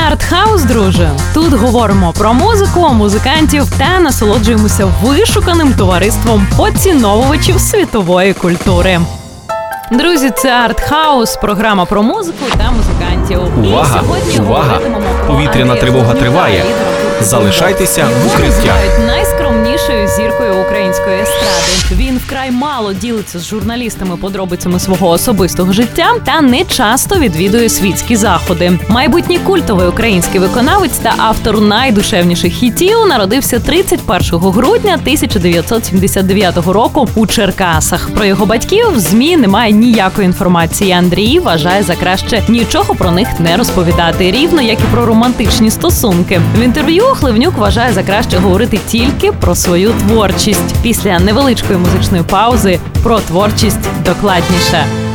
Артхаус, друже. Тут говоримо про музику, музикантів та насолоджуємося вишуканим товариством поціновувачів світової культури. Друзі, це Артхаус, програма про музику та музикантів. Увага! Увага! Повітряна тривога триває. Залишайтеся в укриттях. Найскромнішою зіркою української естради. Він вкрай мало ділиться з журналістами подробицями свого особистого життя та не часто відвідує світські заходи. Майбутній культовий український виконавець та автор найдушевніших хітів народився 31 грудня 1979 року у Черкасах. Про його батьків в ЗМІ немає ніякої інформації. Андрій вважає за краще нічого про них не розповідати, рівно як і про романтичні стосунки. В інтерв'ю Хливнюк вважає за краще говорити тільки про свою творчість. Після невеличкої музичної паузи про творчість докладніше.